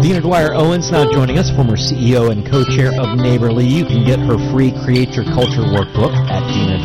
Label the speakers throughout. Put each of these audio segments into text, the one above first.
Speaker 1: Dina Dwyer-Owens now joining us, former CEO and co-chair of Neighborly. You can get her free Create Your Culture workbook at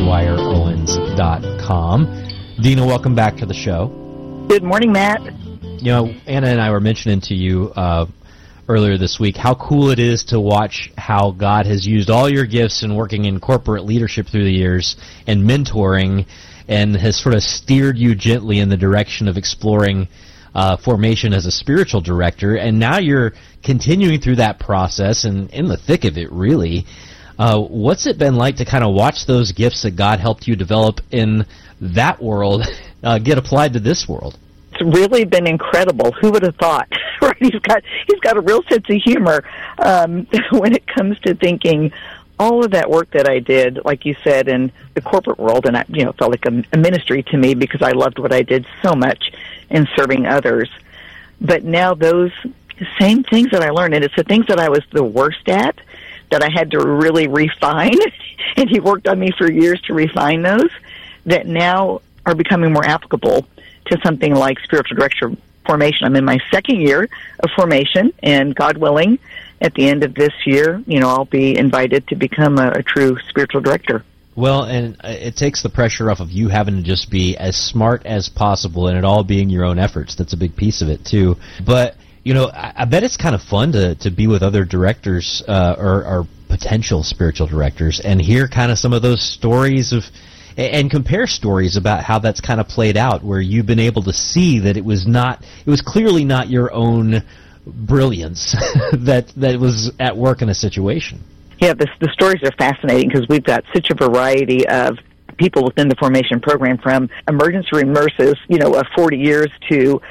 Speaker 1: DinaDwyerOwens.com. Dina, welcome back to the show.
Speaker 2: Good morning, Matt.
Speaker 1: You know, Anna and I were mentioning to you earlier this week how cool it is to watch how God has used all your gifts in working in corporate leadership through the years and mentoring, and has sort of steered you gently in the direction of exploring formation as a spiritual director, and now you're continuing through that process and in the thick of it, really. What's it been like to kind of watch those gifts that God helped you develop in that world get applied to this world?
Speaker 2: It's really been incredible. Who would have thought? Right? He's got a real sense of humor when it comes to thinking all of that work that I did, like you said, in the corporate world, and it felt like a ministry to me because I loved what I did so much in serving others. But now those same things that I learned, and it's the things that I was the worst at, that I had to really refine, and he worked on me for years to refine those, that now are becoming more applicable to something like spiritual director formation. I'm in my second year of formation, and God willing, at the end of this year, I'll be invited to become a true spiritual director.
Speaker 1: Well, and it takes the pressure off of you having to just be as smart as possible, and it all being your own efforts. That's a big piece of it, too. But, I bet it's kind of fun to be with other directors or potential spiritual directors and hear kind of some of those stories of, and compare stories about how that's kind of played out, where you've been able to see that it was clearly not your own brilliance that was at work in a situation.
Speaker 2: Yeah, the stories are fascinating because we've got such a variety of people within the formation program, from emergency room nurses, of 40 years, to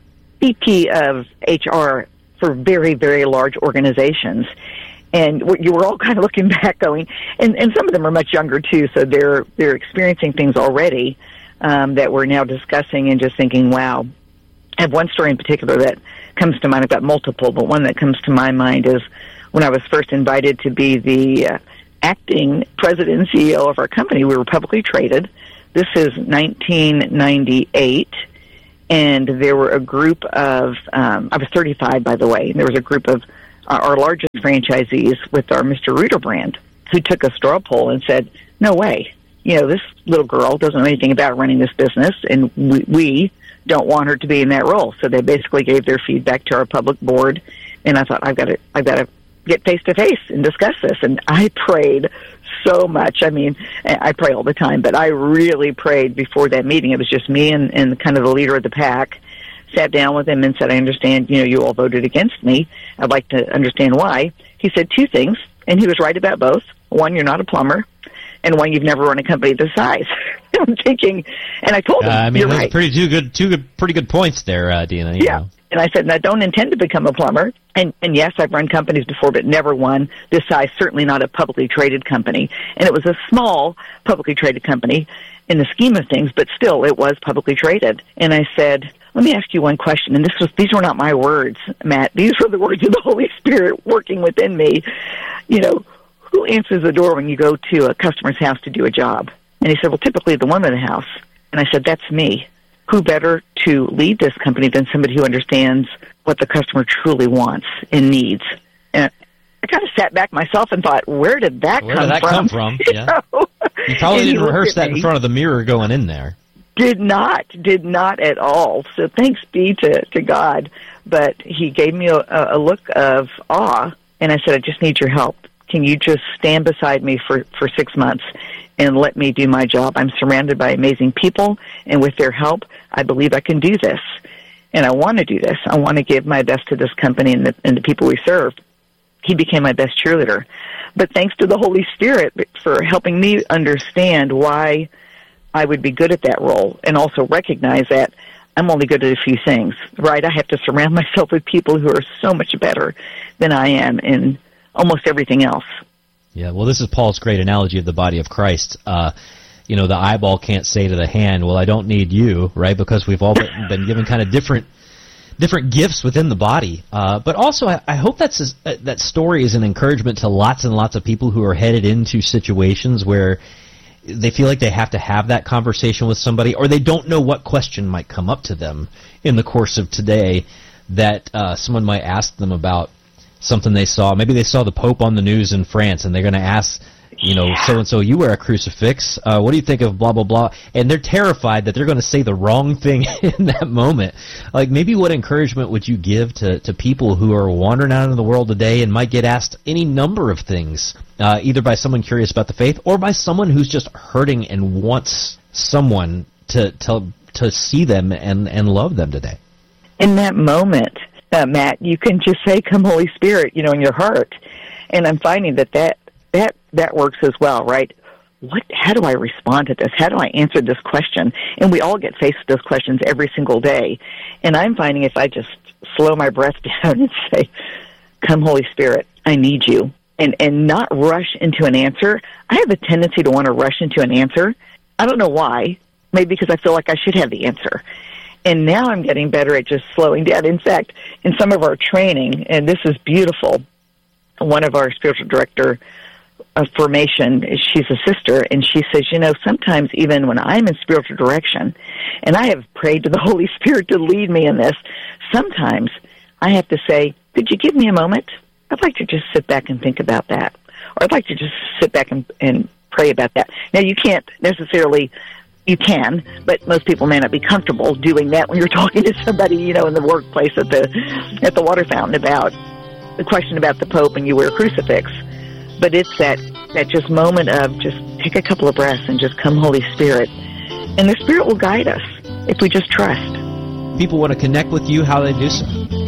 Speaker 2: VP of HR for very, very large organizations. And you were all kind of looking back going, and some of them are much younger too, so they're experiencing things already that we're now discussing and just thinking, wow. I have one story in particular that comes to mind. I've got multiple, but one that comes to my mind is when I was first invited to be the acting president and CEO of our company. We were publicly traded. This is 1998, and there were a group of, I was 35, by the way, and there was a group of our largest franchisees with our Mr. Rooter brand who took a straw poll and said, no way, this little girl doesn't know anything about running this business, and we don't want her to be in that role. So they basically gave their feedback to our public board, and I thought, I've got to get face to face and discuss this. And I prayed so much. I mean, I pray all the time, but I really prayed before that meeting. It was just me and kind of the leader of the pack. Sat down with him and said, I understand, you all voted against me. I'd like to understand why. He said two things, and he was right about both. One, you're not a plumber, and one, you've never run a company this size. I'm thinking, and I told him, you're right.
Speaker 1: Two pretty good points there, Dina.
Speaker 2: Yeah. And I said, and I don't intend to become a plumber. And yes, I've run companies before, but never one this size, certainly not a publicly traded company. And it was a small publicly traded company in the scheme of things, but still it was publicly traded. And I said, let me ask you one question. And these were not my words, Matt. These were the words of the Holy Spirit working within me. Who answers the door when you go to a customer's house to do a job? And he said, well, typically the woman in the house. And I said, that's me. Who better to lead this company than somebody who understands what the customer truly wants and needs? And I kind of sat back myself and thought, where did that come from?
Speaker 1: Yeah. You probably didn't rehearse that in front of the mirror going in there.
Speaker 2: Did not at all. So thanks be to God. But he gave me a look of awe, and I said, I just need your help. Can you just stand beside me for 6 months and let me do my job? I'm surrounded by amazing people, and with their help, I believe I can do this. And I want to do this. I want to give my best to this company and the people we serve. He became my best cheerleader. But thanks to the Holy Spirit for helping me understand why I would be good at that role, and also recognize that I'm only good at a few things, right? I have to surround myself with people who are so much better than I am in almost everything else.
Speaker 1: Yeah, well, this is Paul's great analogy of the body of Christ. The eyeball can't say to the hand, well, I don't need you, right? Because we've all been given kind of different gifts within the body. But also, I hope that story is an encouragement to lots and lots of people who are headed into situations where they feel like they have to have that conversation with somebody, or they don't know what question might come up to them in the course of today. that someone might ask them about something they saw. Maybe they saw the Pope on the news in France, and they're going to ask, so-and-so, you wear a crucifix. What do you think of blah, blah, blah? And they're terrified that they're going to say the wrong thing in that moment. Like, maybe what encouragement would you give to people who are wandering out into the world today and might get asked any number of things, either by someone curious about the faith or by someone who's just hurting and wants someone to see them and love them today?
Speaker 2: In that moment, Matt, you can just say, "Come, Holy Spirit," in your heart. And I'm finding that works as well, right? How do I respond to this? How do I answer this question? And we all get faced with those questions every single day. And I'm finding if I just slow my breath down and say, "Come, Holy Spirit, I need you," and not rush into an answer. I have a tendency to want to rush into an answer. I don't know why. Maybe because I feel like I should have the answer. And now I'm getting better at just slowing down. In fact, in some of our training, and this is beautiful, one of our spiritual director of formation, she's a sister, and she says, sometimes even when I'm in spiritual direction, and I have prayed to the Holy Spirit to lead me in this, sometimes I have to say, "Could you give me a moment? I'd like to just sit back and think about that." Or I'd like to just sit back and pray about that. Now, you can't necessarily... You can, but most people may not be comfortable doing that when you're talking to somebody, in the workplace at the water fountain about the question about the Pope and you wear a crucifix. But it's that just moment of just take a couple of breaths and just come, Holy Spirit. And the Spirit will guide us if we just trust.
Speaker 1: People want to connect with you, how they do so?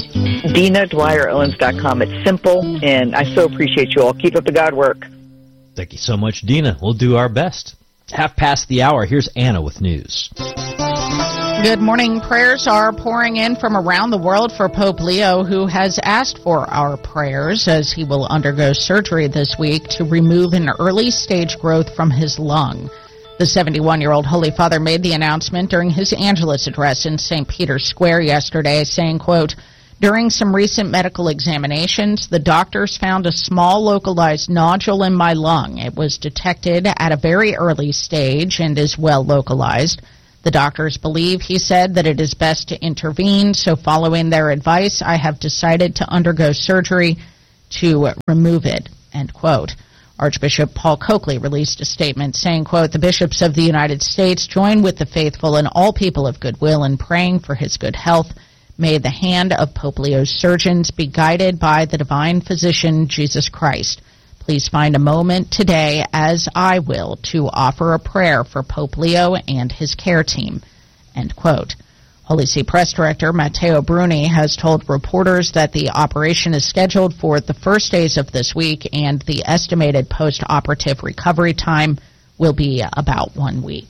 Speaker 2: DinaDwyerOwens.com. It's simple, and I so appreciate you all. Keep up the God work.
Speaker 1: Thank you so much, Dina. We'll do our best. 1:30. Here's Anna with news.
Speaker 3: Good morning. Prayers are pouring in from around the world for Pope Leo, who has asked for our prayers as he will undergo surgery this week to remove an early-stage growth from his lung. The 71-year-old Holy Father made the announcement during his Angelus address in St. Peter's Square yesterday, saying, quote, "During some recent medical examinations, the doctors found a small localized nodule in my lung. It was detected at a very early stage and is well localized. The doctors believe," he said, "that it is best to intervene, so following their advice, I have decided to undergo surgery to remove it," end quote. Archbishop Paul Coakley released a statement saying, quote, "The bishops of the United States join with the faithful and all people of goodwill in praying for his good health. May the hand of Pope Leo's surgeons be guided by the divine physician, Jesus Christ. Please find a moment today, as I will, to offer a prayer for Pope Leo and his care team," end quote. Holy See Press Director Matteo Bruni has told reporters that the operation is scheduled for the first days of this week, and the estimated post-operative recovery time will be about 1 week.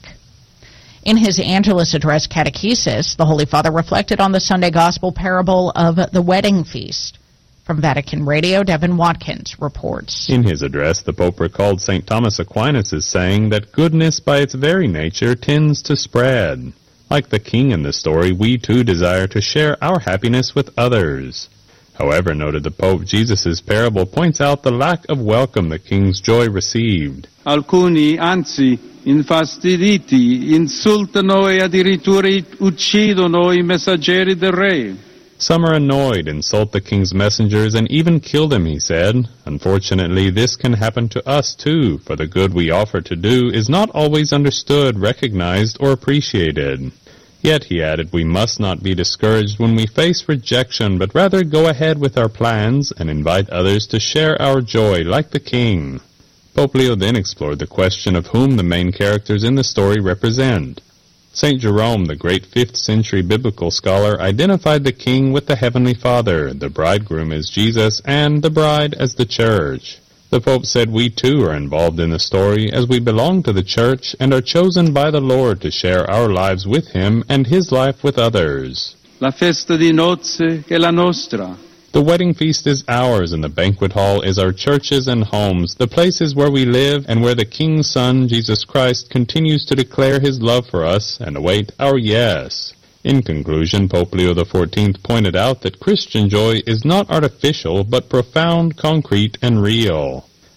Speaker 3: In his Angelus address catechesis, the Holy Father reflected on the Sunday Gospel parable of the wedding feast. From Vatican Radio, Devin Watkins reports.
Speaker 4: In his address, the Pope recalled St. Thomas Aquinas' saying that goodness by its very nature tends to spread. Like the king in the story, we too desire to share our happiness with others. However, noted the Pope, Jesus' parable points out the lack of welcome the king's joy received.
Speaker 5: Alcuni, anzi, infastiditi, insultano e addirittura uccidono I messaggeri del re.
Speaker 4: Some are annoyed, insult the king's messengers, and even kill them, he said. Unfortunately, this can happen to us too, for the good we offer to do is not always understood, recognized, or appreciated. Yet, he added, we must not be discouraged when we face rejection, but rather go ahead with our plans and invite others to share our joy like the king. Pope Leo then explored the question of whom the main characters in the story represent. St. Jerome, the great 5th century biblical scholar, identified the king with the Heavenly Father, the bridegroom as Jesus, and the bride as the church. The Pope said we too are involved in the story as we belong to the church and are chosen by the Lord to share our lives with him and his life with others.
Speaker 5: La festa di nozze è la nostra.
Speaker 4: The wedding feast is ours, and the banquet hall is our churches and homes, the places where we live and where the King's Son, Jesus Christ, continues to declare his love for us and await our yes. In conclusion, Pope Leo XIV pointed out that Christian joy is not artificial, but profound, concrete, and real.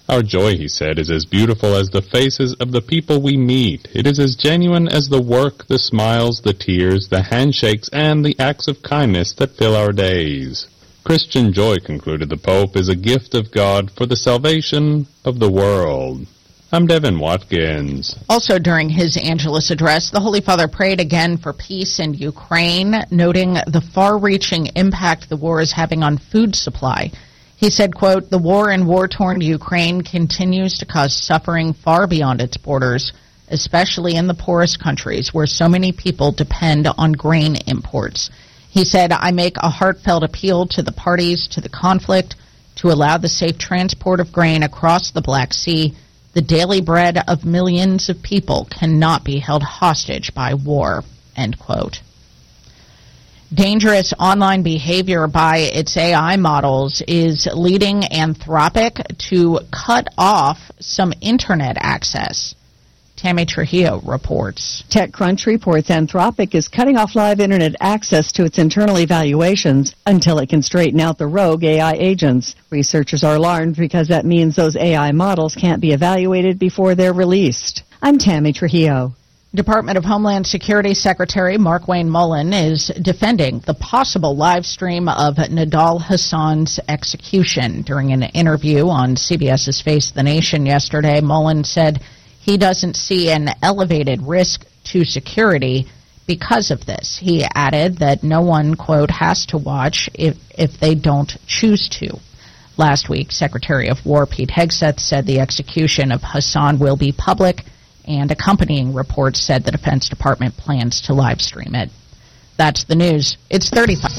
Speaker 4: Our joy, he said, is as beautiful as the faces of the people we meet. It is as genuine as the work, the smiles, the tears, the handshakes, and the acts of kindness that fill our days. Christian joy, concluded the Pope, is a gift of God for the salvation of the world. I'm Devin Watkins.
Speaker 3: Also during his Angelus address, the Holy Father prayed again for peace in Ukraine, noting the far-reaching impact the war is having on food supply. He said, quote, "The war in war-torn Ukraine continues to cause suffering far beyond its borders, especially in the poorest countries where so many people depend on grain imports." He said, "I make a heartfelt appeal to the parties to the conflict to allow the safe transport of grain across the Black Sea. The daily bread of millions of people cannot be held hostage by war," end quote. Dangerous online behavior by its AI models is leading Anthropic to cut off some internet access. Tammy Trujillo reports.
Speaker 6: TechCrunch reports Anthropic is cutting off live internet access to its internal evaluations until it can straighten out the rogue AI agents. Researchers are alarmed because that means those AI models can't be evaluated before they're released. I'm Tammy Trujillo.
Speaker 3: Department of Homeland Security Secretary Markwayne Mullin is defending the possible live stream of Nidal Hassan's execution. During an interview on CBS's Face the Nation yesterday, Mullin said he doesn't see an elevated risk to security because of this. He added that no one, quote, has to watch if they don't choose to. Last week, Secretary of War Pete Hegseth said the execution of Hassan will be public, and accompanying reports said the Defense Department plans to live stream it. That's the news. It's 35.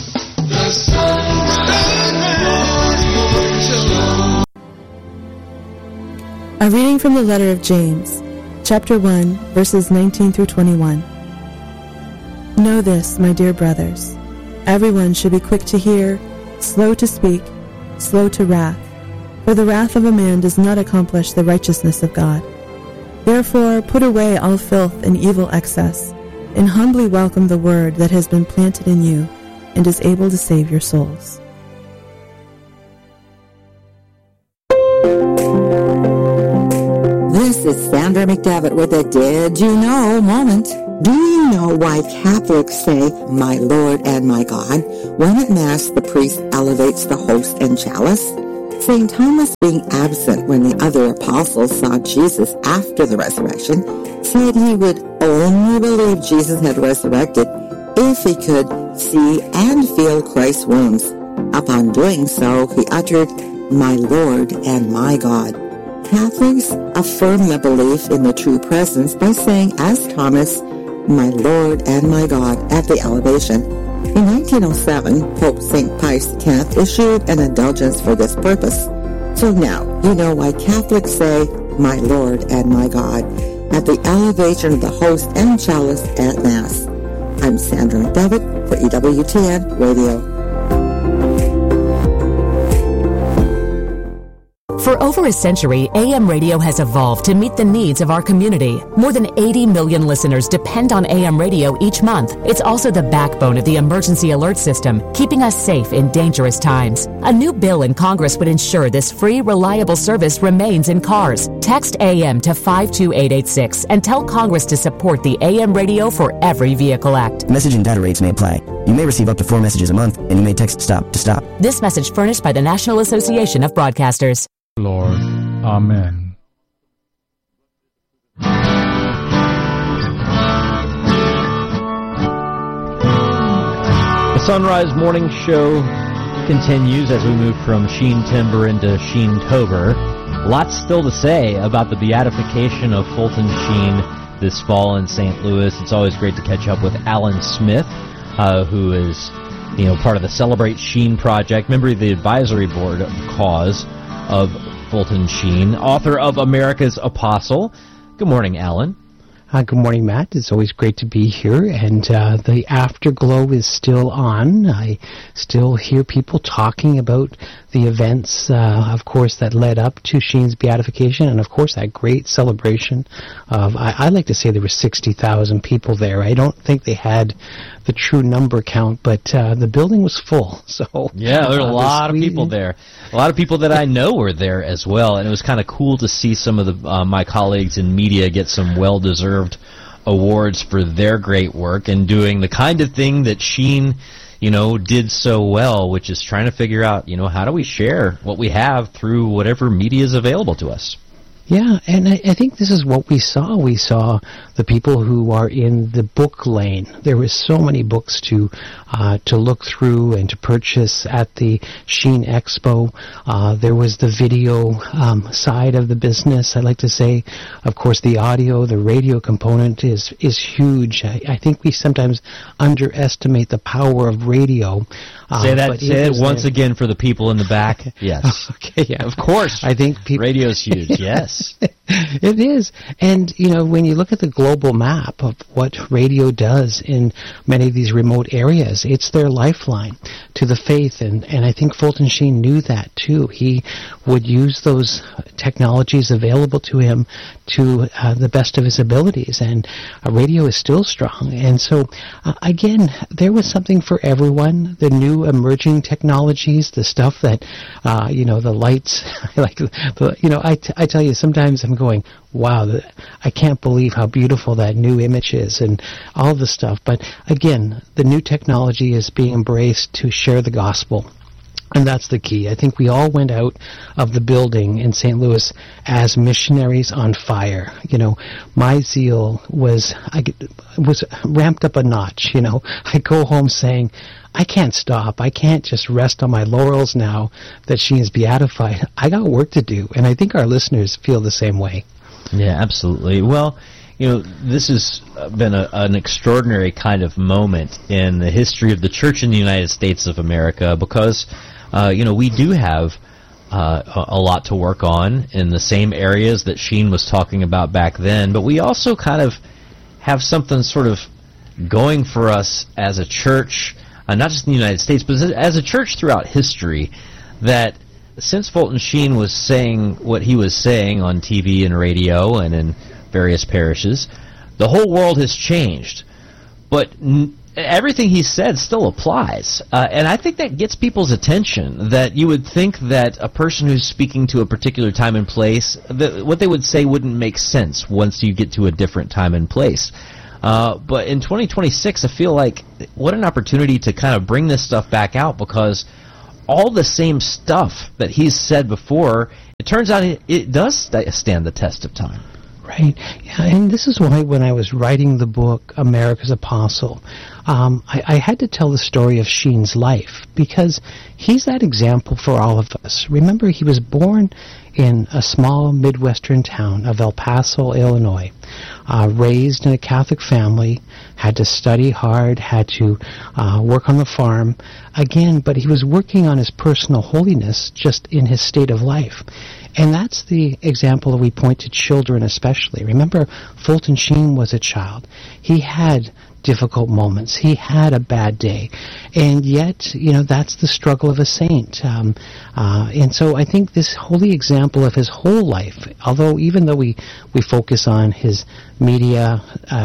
Speaker 7: A reading from the letter of James, chapter 1, verses 19 through 21. Know this, my dear brothers. Everyone should be quick to hear, slow to speak, slow to wrath. For the wrath of a man does not accomplish the righteousness of God. Therefore, put away all filth and evil excess, and humbly welcome the word that has been planted in you and is able to save your souls.
Speaker 8: This is Sandra McDevitt with a Did You Know moment. Do you know why Catholics say, "My Lord and my God," when at Mass the priest elevates the host and chalice? St. Thomas, being absent when the other apostles saw Jesus after the resurrection, said he would only believe Jesus had resurrected if he could see and feel Christ's wounds. Upon doing so, he uttered, "My Lord and my God." Catholics affirm the belief in the true presence by saying, as Thomas, "My Lord and my God," at the elevation. In 1907, Pope St. Pius X issued an indulgence for this purpose. So now you know why Catholics say, "My Lord and my God," at the elevation of the host and chalice at Mass. I'm Sandra McDevitt for EWTN Radio.
Speaker 9: For over a century, AM radio has evolved to meet the needs of our community. More than 80 million listeners depend on AM radio each month. It's also the backbone of the emergency alert system, keeping us safe in dangerous times. A new bill in Congress would ensure this free, reliable service remains in cars. Text AM to 52886 and tell Congress to support the AM Radio for Every Vehicle Act.
Speaker 10: Message and data rates may apply. You may receive up to 4 messages a month, and you may text STOP to stop.
Speaker 9: This message furnished by the National Association of Broadcasters.
Speaker 11: Lord. Amen.
Speaker 1: The Sunrise Morning Show continues as we move from Sheen Timber into Sheen-tober. Lots still to say about the beatification of Fulton Sheen this fall in St. Louis. It's always great to catch up with Alan Smith, who is, part of the Celebrate Sheen project, member of the advisory board of Cause of Fulton Sheen, author of America's Apostle. Good morning, Alan.
Speaker 12: Good morning, Matt. It's always great to be here, and the afterglow is still on. I still hear people talking about the events, of course, that led up to Sheen's beatification, and of course that great celebration of, I like to say there were 60,000 people there. I don't think they had the true number count, but the building was full. So
Speaker 1: yeah, there were a lot of people there. A lot of people that I know were there as well, and it was kind of cool to see some of the my colleagues in media get some well-deserved awards for their great work and doing the kind of thing that Sheen, did so well, which is trying to figure out, how do we share what we have through whatever media is available to us.
Speaker 12: Yeah, and I think this is what we saw. We saw the people who are in the book lane. There were so many books to look through and to purchase at the Sheen Expo. There was the video side of the business. I'd like to say, of course, the audio, the radio component is huge. I think we sometimes underestimate the power of radio.
Speaker 1: Say it once again for the people in the back. Yes.
Speaker 12: Okay, yeah.
Speaker 1: Of course.
Speaker 12: I think
Speaker 1: radio's huge, yes.
Speaker 12: It is. And, when you look at the global map of what radio does in many of these remote areas, it's their lifeline to the faith. And I think Fulton Sheen knew that, too. He would use those technologies available to him to the best of his abilities. And radio is still strong. And so, again, there was something for everyone. The new emerging technologies, the stuff that, the lights, I tell you, sometimes I'm going, wow, I can't believe how beautiful that new image is and all the stuff. But again, the new technology is being embraced to share the gospel. And that's the key. I think we all went out of the building in St. Louis as missionaries on fire. My zeal was ramped up a notch. I go home saying, I can't stop. I can't just rest on my laurels now that she is beatified. I got work to do, and I think our listeners feel the same way.
Speaker 1: Yeah, absolutely. Well, this has been an extraordinary kind of moment in the history of the Church in the United States of America because, we do have a lot to work on in the same areas that Sheen was talking about back then, but we also kind of have something sort of going for us as a church, not just in the United States, but as a church throughout history, that since Fulton Sheen was saying what he was saying on TV and radio and in various parishes, the whole world has changed. But everything he said still applies. And I think that gets people's attention, that you would think that a person who's speaking to a particular time and place, what they would say wouldn't make sense once you get to a different time and place. But in 2026, I feel like what an opportunity to kind of bring this stuff back out, because all the same stuff that he's said before, it turns out it does stand the test of time.
Speaker 12: Right. Yeah, and this is why when I was writing the book, America's Apostle, I had to tell the story of Sheen's life, because he's that example for all of us. Remember, he was born in a small Midwestern town of El Paso, Illinois, raised in a Catholic family, had to study hard, had to work on the farm, again, but he was working on his personal holiness just in his state of life. And that's the example that we point to children especially. Remember, Fulton Sheen was a child. He had difficult moments. He had a bad day. And yet, that's the struggle of a saint. And so I think this holy example of his whole life, although even though we focus on his media,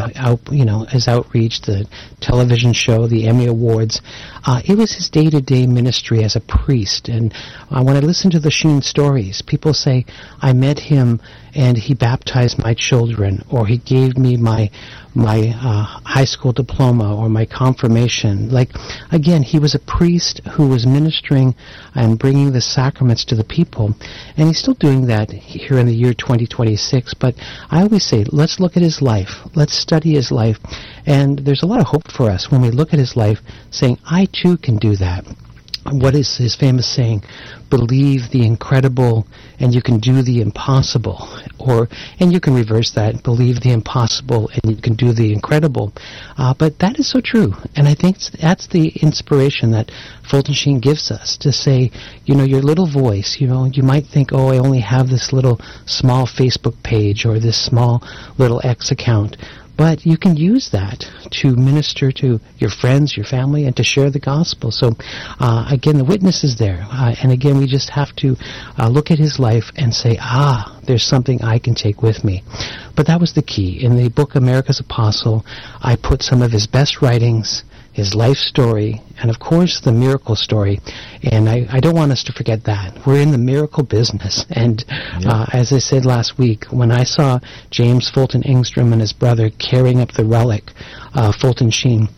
Speaker 12: his outreach, the television show, the Emmy Awards, it was his day-to-day ministry as a priest. And when I listen to the Sheen stories, people say, I met him and he baptized my children, or he gave me my high school diploma or my confirmation. Like, again, he was a priest who was ministering and bringing the sacraments to the people, and he's still doing that here in the year 2026. But I always say, let's look at his life, let's study his life, and there's a lot of hope for us when we look at his life, saying, I too can do that. What is his famous saying? Believe the incredible and you can do the impossible. And you can reverse that, believe the impossible and you can do the incredible. But that is so true. And I think that's the inspiration that Fulton Sheen gives us, to say, your little voice, you might think, oh, I only have this little small Facebook page or this small little X account. But you can use that to minister to your friends, your family, and to share the gospel. So, again, the witness is there. And again, we just have to look at his life and say, there's something I can take with me. But that was the key. In the book America's Apostle, I put some of his best writings, his life story, and of course the miracle story. And I don't want us to forget that. We're in the miracle business. And as I said last week, when I saw James Fulton Engstrom and his brother carrying up the relic, Fulton Sheen,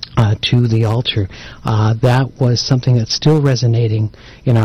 Speaker 12: to the altar, that was something that's still resonating in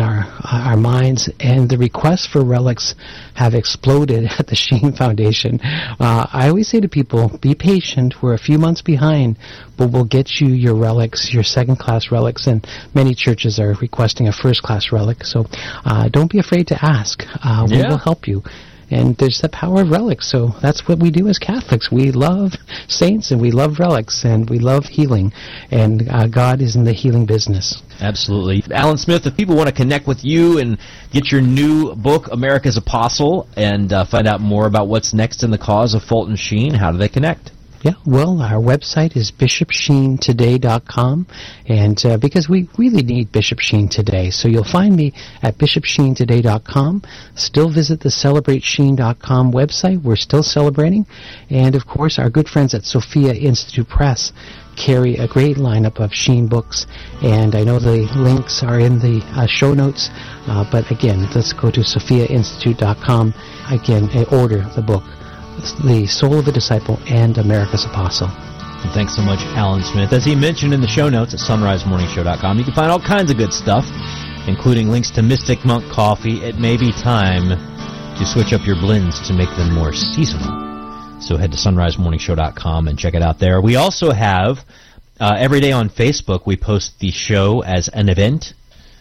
Speaker 12: our minds, and the requests for relics have exploded at the Sheen Foundation. I always say to people, be patient. We're a few months behind, but we'll get you your relics, your second-class relics, and many churches are requesting a first-class relic. So don't be afraid to ask. We will help you. And there's the power of relics, so that's what we do as Catholics. We love saints, and we love relics, and we love healing, and God is in the healing business.
Speaker 1: Absolutely. Alan Smith, if people want to connect with you and get your new book, America's Apostle, and find out more about what's next in the cause of Fulton Sheen, how do they connect?
Speaker 12: Yeah, well, our website is bishopsheentoday.com, and because we really need Bishop Sheen today, so you'll find me at bishopsheentoday.com. Still visit the celebrate.sheen.com website. We're still celebrating, and of course, our good friends at Sophia Institute Press carry a great lineup of Sheen books, and I know the links are in the show notes, but again, let's go to sophiainstitute.com, again, and order the book, The Soul of a Disciple and America's Apostle.
Speaker 1: And thanks so much, Alan Smith. As he mentioned in the show notes at sunrisemorningshow.com, you can find all kinds of good stuff, including links to Mystic Monk coffee. It may be time to switch up your blends to make them more seasonal. So head to sunrisemorningshow.com and check it out there. We also have, every day on Facebook, we post the show as an event.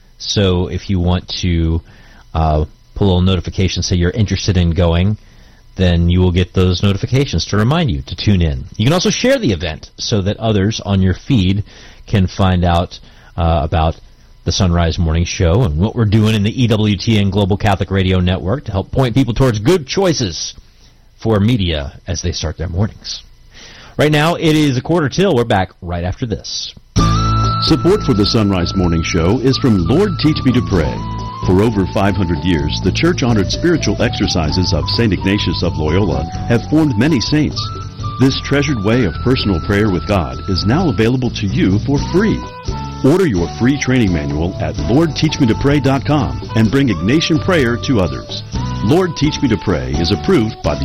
Speaker 1: So if you want to pull a little notification, say you're interested in going, then you will get those notifications to remind you to tune in. You can also share the event so that others on your feed can find out about the Sunrise Morning Show and what we're doing in the EWTN Global Catholic Radio Network to help point people towards good choices for media as they start their mornings. Right now, it is 1:45. We're back right after this.
Speaker 13: Support for the Sunrise Morning Show is from Lord Teach Me to Pray. For over 500 years, the church-honored spiritual exercises of St. Ignatius of Loyola have formed many saints. This treasured way of personal prayer with God is now available to you for free. Order your free training manual at LordTeachMeToPray.com and bring Ignatian prayer to others. Lord Teach Me to Pray is approved by the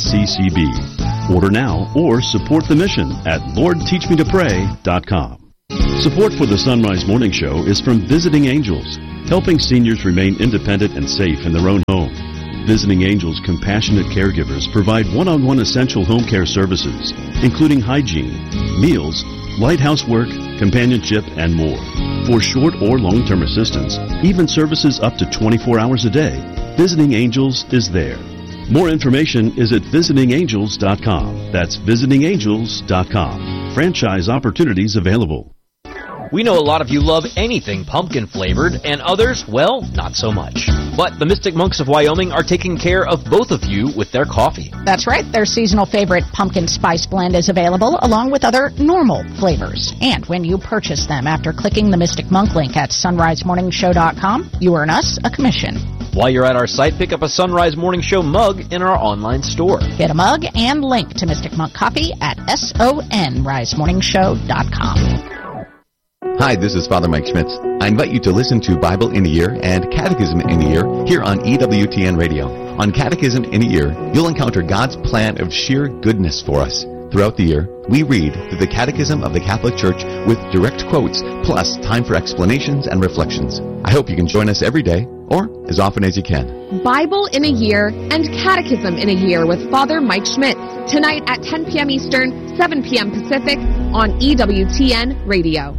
Speaker 13: USCCB. Order now or support the mission at LordTeachMeToPray.com. Support for the Sunrise Morning Show is from Visiting Angels, helping seniors remain independent and safe in their own home. Visiting Angels compassionate caregivers provide one-on-one essential home care services, including hygiene, meals, light housework, companionship, and more. For short or long-term assistance, even services up to 24 hours a day, Visiting Angels is there. More information is at visitingangels.com. That's visitingangels.com. Franchise opportunities available.
Speaker 1: We know a lot of you love anything pumpkin-flavored, and others, well, not so much. But the Mystic Monks of Wyoming are taking care of both of you with their coffee.
Speaker 3: That's right. Their seasonal favorite pumpkin spice blend is available, along with other normal flavors. And when you purchase them after clicking the Mystic Monk link at sunrisemorningshow.com, you earn us a commission.
Speaker 1: While you're at our site, pick up a Sunrise Morning Show mug in our online store.
Speaker 3: Get a mug and link to Mystic Monk Coffee at sunrisemorningshow.com.
Speaker 14: Hi, this is Father Mike Schmitz. I invite you to listen to Bible in a Year and Catechism in a Year here on EWTN Radio. On Catechism in a Year, you'll encounter God's plan of sheer goodness for us. Throughout the year, we read through the Catechism of the Catholic Church with direct quotes, plus time for explanations and reflections. I hope you can join us every day, or as often as you can.
Speaker 15: Bible in a Year and Catechism in a Year with Father Mike Schmitz, tonight at 10 p.m. Eastern, 7 p.m. Pacific on EWTN Radio.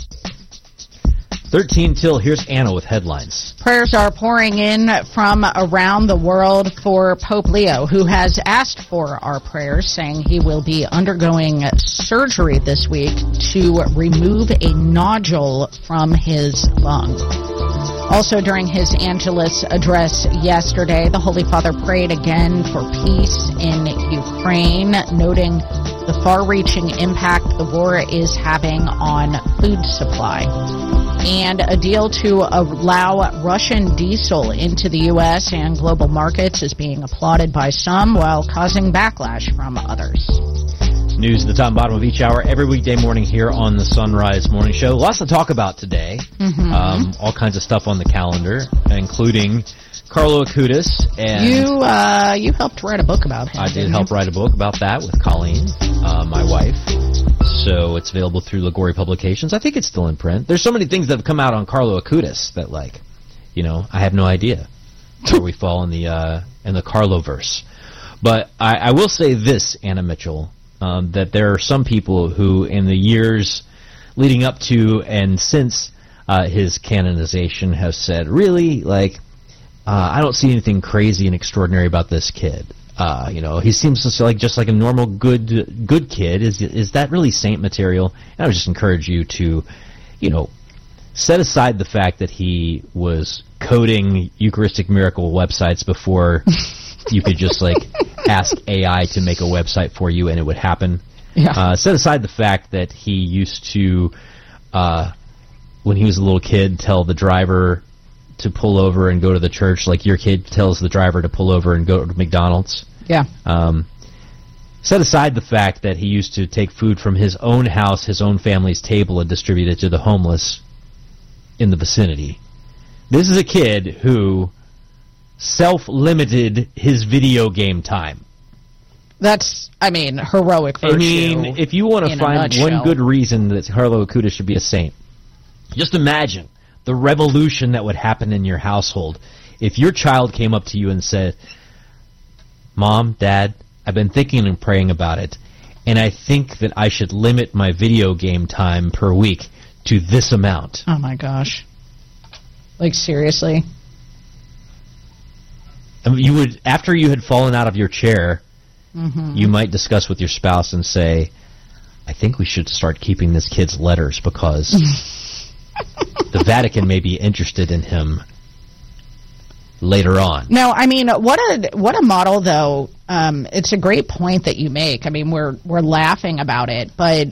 Speaker 1: 13 till, here's Anna with headlines.
Speaker 3: Prayers are pouring in from around the world for Pope Leo, who has asked for our prayers, saying he will be undergoing surgery this week to remove a nodule from his lung. Also, during his Angelus address yesterday, the Holy Father prayed again for peace in Ukraine, noting the far-reaching impact the war is having on food supply. And a deal to allow Russian diesel into the U.S. and global markets is being applauded by some while causing backlash from others.
Speaker 1: News at the top and bottom of each hour every weekday morning here on the Sunrise Morning Show. Lots to talk about today. All kinds of stuff on the calendar, including Carlo Acutis. And
Speaker 3: you helped write a book about him.
Speaker 1: I did help write a book about that with Colleen, my wife. So it's available through Liguori Publications. I think it's still in print. There's so many things that have come out on Carlo Acutis that, like, you know, I have no idea where we fall in the Carlo-verse. But I will say this, Anna Mitchell, that there are some people who, in the years leading up to and since his canonization, have said, really, like, I don't see anything crazy and extraordinary about this kid. You know, he seems just like a normal good kid. Is that really saint material? And I would just encourage you to, you know, set aside the fact that he was coding Eucharistic miracle websites before you could just, like, ask AI to make a website for you and it would happen.
Speaker 3: Yeah.
Speaker 1: Set aside the fact that he used to, when he was a little kid, tell the driver to pull over and go to the church, like your kid tells the driver to pull over and go to McDonald's.
Speaker 3: Yeah.
Speaker 1: Set aside the fact that he used to take food from his own house, his own family's table, and distribute it to the homeless in the vicinity. This is a kid who self-limited his video game time.
Speaker 3: That's, I mean, heroic virtue.
Speaker 1: I mean, if you want to find one good reason that Carlo Acutis should be a saint, just imagine the revolution that would happen in your household if your child came up to you and said, Mom, Dad, I've been thinking and praying about it, and I think that I should limit my video game time per week to this amount.
Speaker 3: Oh, my gosh. Like, seriously?
Speaker 1: I mean, you would, after you had fallen out of your chair, you might discuss with your spouse and say, I think we should start keeping this kid's letters because the Vatican may be interested in him later on.
Speaker 3: No, I mean, what a model, though. It's a great point that you make. I mean, we're laughing about it, but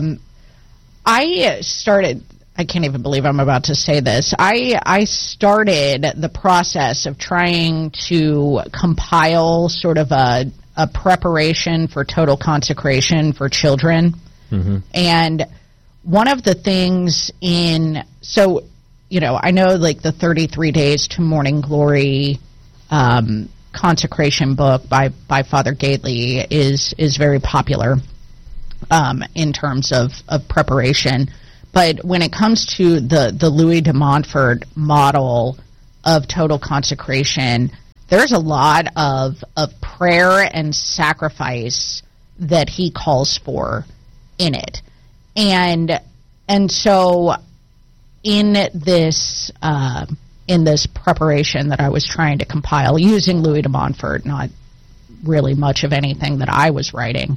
Speaker 3: I can't even believe I'm about to say this. I started the process of trying to compile sort of a preparation for total consecration for children. And one of the things so, you know, I know, like, the 33 Days to Morning Glory consecration book by Father Gately is very popular in terms of preparation. But when it comes to the Louis de Montfort model of total consecration, there's a lot of prayer and sacrifice that he calls for in it. And so in this preparation that I was trying to compile using Louis de Montfort, not really much of anything that I was writing,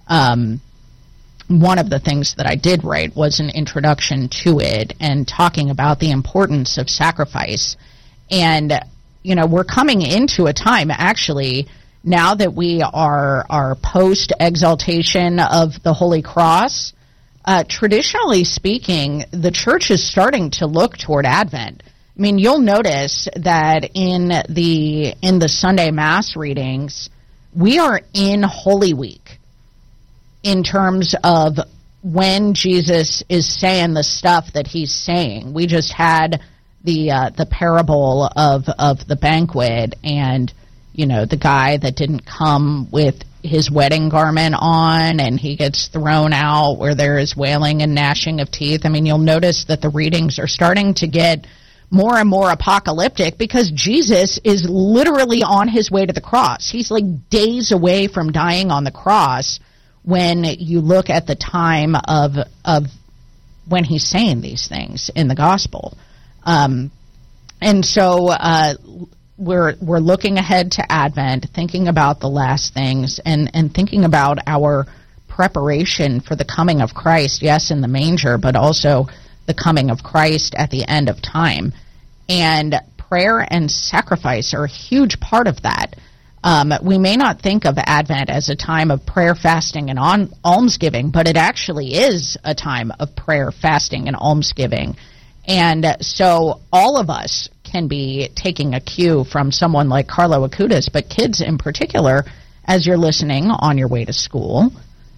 Speaker 3: one of the things that I did write was an introduction to it and talking about the importance of sacrifice. And, you know, we're coming into a time, actually, now that we are post-exaltation of the Holy Cross. Traditionally speaking, the church is starting to look toward Advent. I mean, you'll notice that in the Sunday Mass readings, we are in Holy Week in terms of when Jesus is saying the stuff that he's saying. We just had the parable of the banquet, and, you know, the guy that didn't come with his wedding garment on, and he gets thrown out where there is wailing and gnashing of teeth. I mean, you'll notice that the readings are starting to get more and more apocalyptic because Jesus is literally on his way to the cross. He's like days away from dying on the cross when you look at the time of when he's saying these things in the gospel. And so we're looking ahead to Advent, thinking about the last things, and thinking about our preparation for the coming of Christ, yes, in the manger, but also the coming of Christ at the end of time. And prayer and sacrifice are a huge part of that. We may not think of Advent as a time of prayer, fasting, and almsgiving, but it actually is a time of prayer, fasting, and almsgiving. And so all of us can be taking a cue from someone like Carlo Acutis, but kids in particular, as you're listening on your way to school,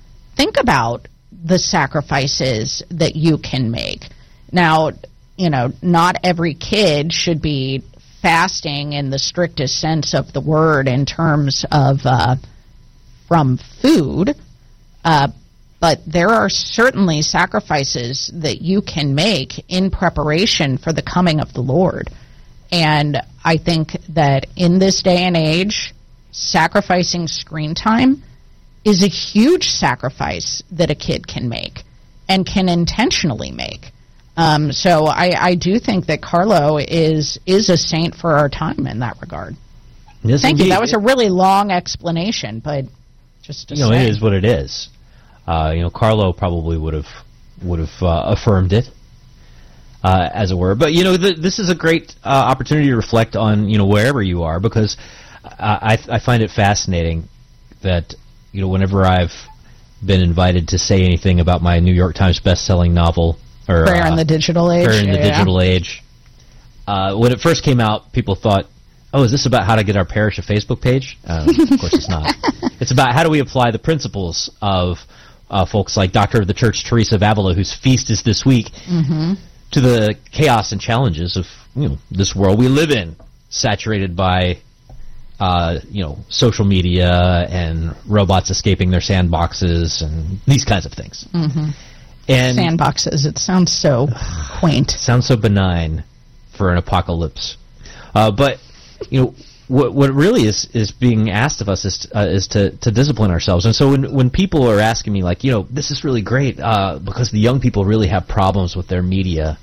Speaker 3: think about the sacrifices that you can make. Now, not every kid should be fasting in the strictest sense of the word in terms of from food, but there are certainly sacrifices that you can make in preparation for the coming of the Lord. And I think that in this day and age, sacrificing screen time is a huge sacrifice that a kid can make and can intentionally make. So I do think that Carlo is a saint for our time in that regard.
Speaker 1: Yes,
Speaker 3: Thank
Speaker 1: indeed.
Speaker 3: you. That was a really long explanation, but just to say.
Speaker 1: It is what it is. Carlo probably would have affirmed it, as it were. But this is a great opportunity to reflect on wherever you are, because I find it fascinating that whenever I've been invited to say anything about my New York Times best-selling novel, or
Speaker 3: Prayer in the Digital Age.
Speaker 1: Prayer in the Digital Age. When it first came out, people thought, "Oh, is this about how to get our parish a Facebook page?" Of course, it's not. It's about how do we apply the principles of folks like Doctor of the Church Teresa of Avila, whose feast is this week, to the chaos and challenges of this world we live in, saturated by social media and robots escaping their sandboxes and these kinds of things. And
Speaker 3: sandboxes. It sounds so quaint.
Speaker 1: Sounds so benign for an apocalypse. But what really is being asked of us is to discipline ourselves. And so when people are asking me, like, this is really great because the young people really have problems with their media,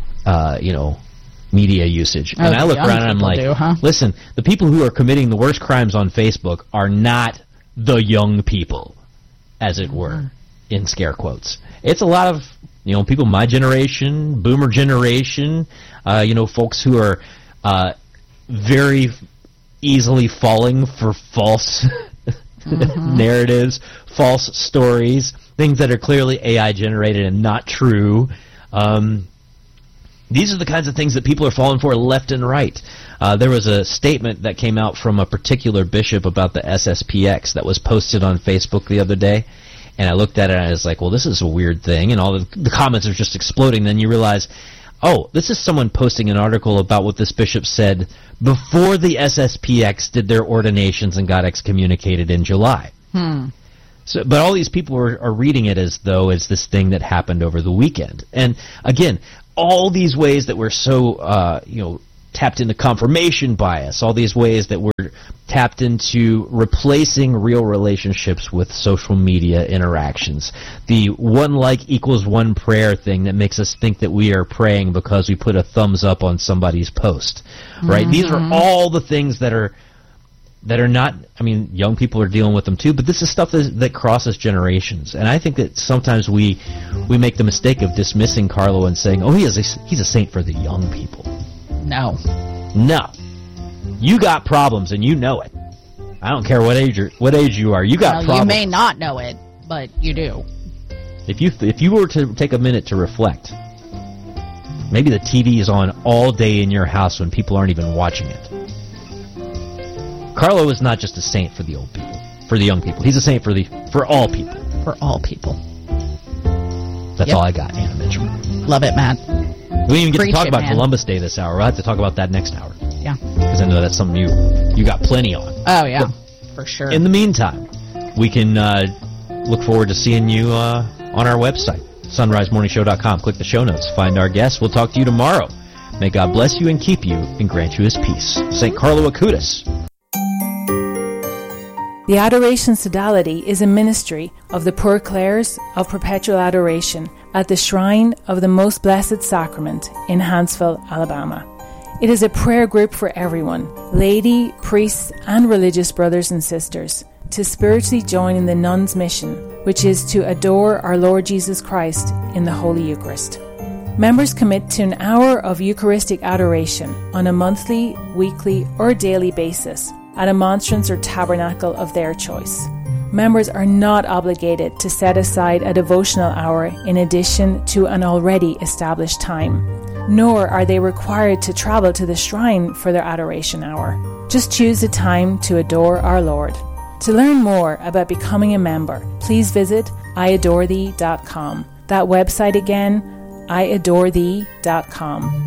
Speaker 1: media usage. And I look around and I'm like, listen, the people who are committing the worst crimes on Facebook are not the young people, as it were, in scare quotes. It's a lot of people my generation, boomer generation, folks who are very easily falling for false narratives, false stories, things that are clearly AI generated and not true. These are the kinds of things that people are falling for left and right. There was a statement that came out from a particular bishop about the SSPX that was posted on Facebook the other day. And I looked at it and I was like, well, this is a weird thing. And all the comments are just exploding. Then you realize, oh, this is someone posting an article about what this bishop said before the SSPX did their ordinations and got excommunicated in July. So, but all these people are reading it as though it's this thing that happened over the weekend. And again, all these ways that we're so, tapped into confirmation bias, all these ways that we're tapped into replacing real relationships with social media interactions. The one like equals one prayer thing that makes us think that we are praying because we put a thumbs up on somebody's post, right? These are all the things that are not, young people are dealing with them too, but this is stuff that crosses generations. And I think that sometimes we make the mistake of dismissing Carlo and saying, oh, he's a saint for the young people.
Speaker 3: No.
Speaker 1: You got problems, and you know it. I don't care what age you are. You got problems.
Speaker 3: You may not know it, but you do.
Speaker 1: If you were to take a minute to reflect, maybe the TV is on all day in your house when people aren't even watching it. Carlo is not just a saint for the old people, for the young people. He's a saint for all people.
Speaker 3: For all people.
Speaker 1: That's all I got, Anna Mitchell.
Speaker 3: Love it, Matt.
Speaker 1: We didn't even get to talk about Columbus Day this hour. We'll have to talk about that next hour.
Speaker 3: Yeah.
Speaker 1: Because I know that's something you got plenty on.
Speaker 3: Oh, yeah. For sure.
Speaker 1: In the meantime, we can look forward to seeing you on our website, sunrisemorningshow.com. Click the show notes. Find our guests. We'll talk to you tomorrow. May God bless you and keep you and grant you his peace. St. Carlo Acutis.
Speaker 16: The Adoration Sodality is a ministry of the Poor Clares of Perpetual Adoration at the Shrine of the Most Blessed Sacrament in Huntsville, Alabama. It is a prayer group for everyone, laity, priests, and religious brothers and sisters, to spiritually join in the nuns' mission, which is to adore our Lord Jesus Christ in the Holy Eucharist. Members commit to an hour of Eucharistic adoration on a monthly, weekly, or daily basis at a monstrance or tabernacle of their choice. Members are not obligated to set aside a devotional hour in addition to an already established time, nor are they required to travel to the shrine for their adoration hour. Just choose a time to adore our Lord. To learn more about becoming a member, please visit iadorethee.com. That website again, iadorethee.com.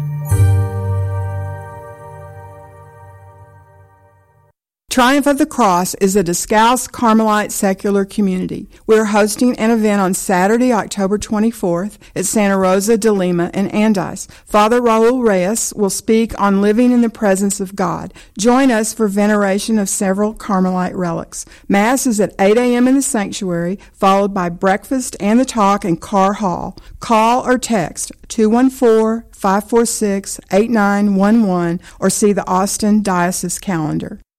Speaker 17: Triumph of the Cross is a Discalced Carmelite secular community. We're hosting an event on Saturday, October 24th at Santa Rosa de Lima in Andes. Father Raul Reyes will speak on living in the presence of God. Join us for veneration of several Carmelite relics. Mass is at 8 a.m. in the sanctuary, followed by breakfast and the talk in Carr Hall. Call or text 214-546-8911 or see the Austin Diocese calendar.